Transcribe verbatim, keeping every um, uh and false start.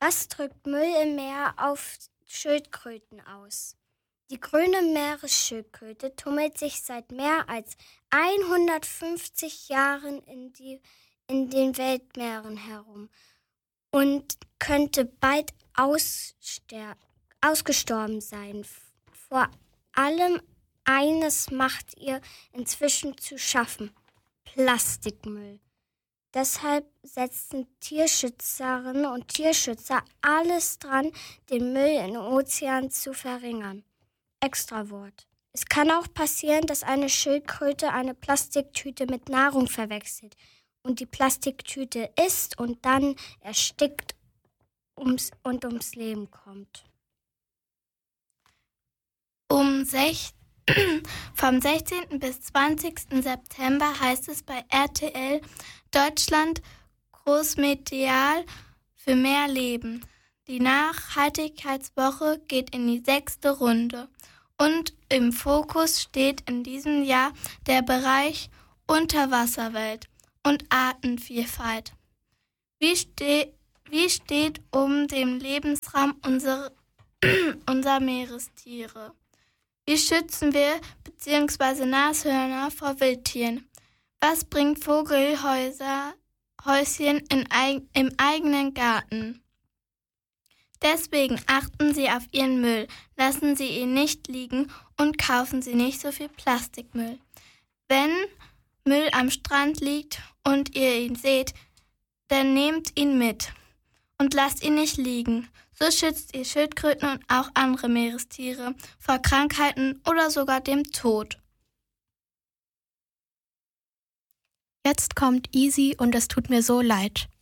Was drückt Müll im Meer auf Schildkröten aus? Die grüne Meeresschildkröte tummelt sich seit mehr als hundertfünfzig Jahren in, die, in den Weltmeeren herum und könnte bald ausster- ausgestorben sein. Vor allem eines macht ihr inzwischen zu schaffen: Plastikmüll. Deshalb setzen Tierschützerinnen und Tierschützer alles dran, den Müll im Ozean zu verringern. Extrawort. Es kann auch passieren, dass eine Schildkröte eine Plastiktüte mit Nahrung verwechselt und die Plastiktüte isst und dann erstickt ums, und ums Leben kommt. Um sech- vom sechzehnten bis zwanzigsten September heißt es bei R T L Deutschland großmedial für mehr Leben. Die Nachhaltigkeitswoche geht in die sechste Runde und im Fokus steht in diesem Jahr der Bereich Unterwasserwelt und Artenvielfalt. Wie, ste- wie steht um den Lebensraum unserer unser Meerestiere? Wie schützen wir bzw. Nashörner vor Wildtieren? Was bringt Vogelhäuser, Häuschen in, im eigenen Garten? Deswegen achten Sie auf Ihren Müll, lassen Sie ihn nicht liegen und kaufen Sie nicht so viel Plastikmüll. Wenn Müll am Strand liegt und ihr ihn seht, dann nehmt ihn mit und lasst ihn nicht liegen. So schützt ihr Schildkröten und auch andere Meerestiere vor Krankheiten oder sogar dem Tod. Jetzt kommt Easy und es tut mir so leid.